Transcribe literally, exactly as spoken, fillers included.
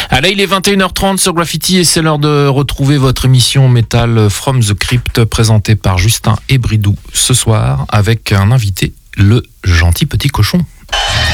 Allez, il est vingt et une heures trente sur Graffiti et c'est l'heure de retrouver votre émission Metal from the Crypt présentée par Justin et Bridou ce soir avec un invité, le gentil petit cochon.